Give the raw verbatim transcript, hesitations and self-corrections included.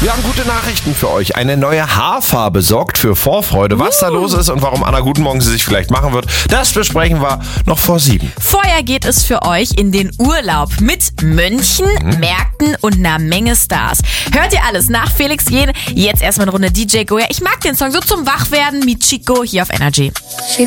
Wir haben gute Nachrichten für euch. Eine neue Haarfarbe sorgt für Vorfreude. Was uh. da los ist und warum Anna Guten Morgen sie sich vielleicht machen wird, das besprechen wir noch vor sieben. Vorher geht es für euch in den Urlaub mit Mönchen, mhm. Märkten und einer Menge Stars. Hört ihr alles nach Felix Jähn? Jetzt erstmal eine Runde D J Goya. Ich mag den Song so zum Wachwerden mit Chico hier auf Energy.